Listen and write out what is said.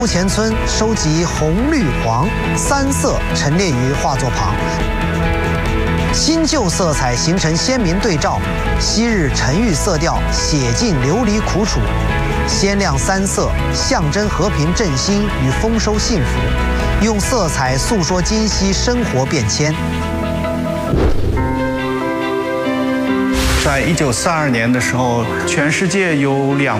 前村收集红、绿、黄三色陈列于画作旁，新旧色彩形成鲜明对照，昔日沉郁色调写尽流离苦楚，鲜亮三色象征和平振兴与丰收幸福，用色彩诉说今昔生活变迁。 在1942年的时候，全世界有2